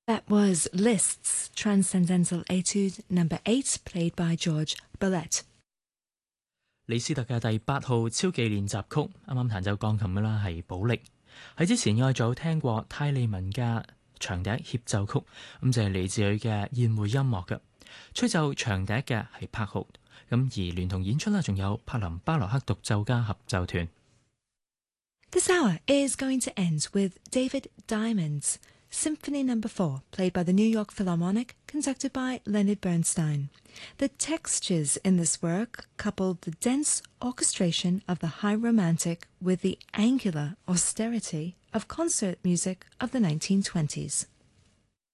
That was Liszt's Transcendental Etude No. 8, played by George Bolet。 李斯特嘅第8號超技練習曲，啱啱彈奏鋼琴嘅啦係保力。喺之前我哋早聽過泰利文嘅長笛協奏曲，咁就係嚟自佢嘅宴會音樂嘅。吹奏長笛嘅係柏豪，咁而聯同演出啦，仲有柏林巴洛克獨奏家合奏團。 This hour is going to end with David Diamond's Symphony No. 4, played by the New York Philharmonic, conducted by Leonard Bernstein. The textures in this work coupled the dense orchestration of the high romantic with the angular austerity of concert music of the 1920s.